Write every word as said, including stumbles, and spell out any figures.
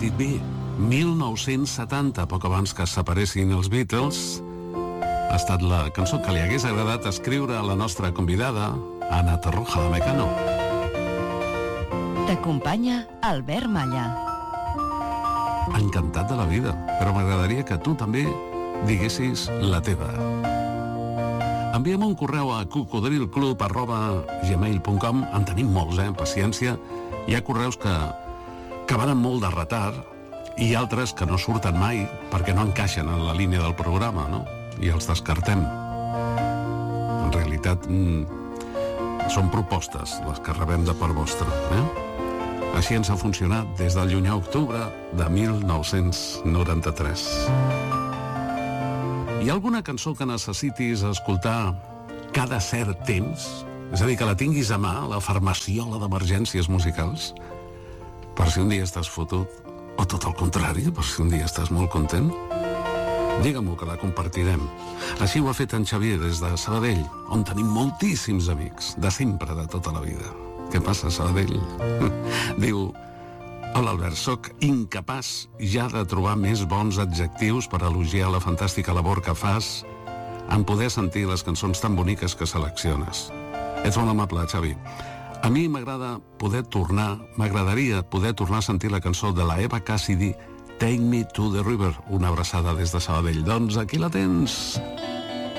dit bé, mil nou-cents setanta, poc abans que es separessin els Beatles, ha estat la cançó que li hagués agradat escriure a la nostra convidada, Ana Torroja de Mecano. T'acompanya Albert Malla. Encantat de la vida, però m'agradaria que tu també diguessis la teva. Enviem un correu a cocodrilclub arroba gmail punt com. En tenim molts, eh? Paciència. Hi ha correus que, que van amb molt de retard i altres que no surten mai perquè no encaixen en la línia del programa, no? I els descartem. En realitat, mm, són propostes les que rebem de part vostra, eh? Així ens ha funcionat des del llunyà octubre de mil nou-cents noranta-tres. Hi ha alguna cançó que necessitis escoltar cada cert temps? És a dir, que la tinguis a mà, la farmaciola d'emergències musicals? Per si un dia estàs fotut, o tot el contrari, per si un dia estàs molt content? Digue-m'ho, que la compartirem. Així ho ha fet en Xavier des de Sabadell, on tenim moltíssims amics, de sempre, de tota la vida. Què passa, Sabadell? Diu: hola, Albert, soc incapaç ja de trobar més bons adjectius per elogiar la fantàstica labor que fas en poder sentir les cançons tan boniques que selecciones. Ets molt amable, Xavi. A mi m'agrada poder tornar, m'agradaria poder tornar a sentir la cançó de la Eva Cassidy, Take Me to the River, una abraçada des de Sabadell. Doncs aquí la tens.